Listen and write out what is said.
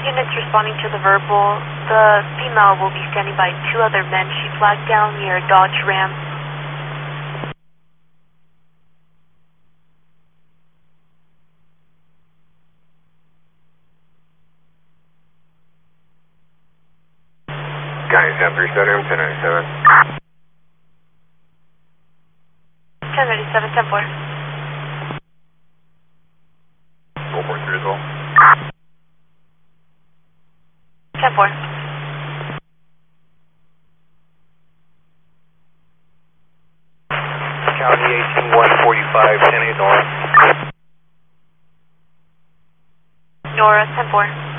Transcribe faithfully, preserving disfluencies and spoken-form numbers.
Units responding to the verbal. The female will be standing by two other men she flagged down near Dodge Ram. County seven three seven, ten ninety-seven. ten ninety-seven, ten four. four four three as well. ten four. County eighteen one forty-five, ten eight Nora. Nora, ten four.